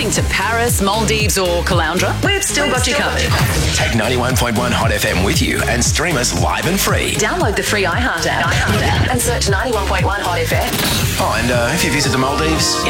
heading to Paris, Maldives or Caloundra? We've still got you covered. Take 91.1 Hot FM with you and stream us live and free. Download the free iHeart app and search 91.1 Hot FM. Oh, and if you visit the Maldives,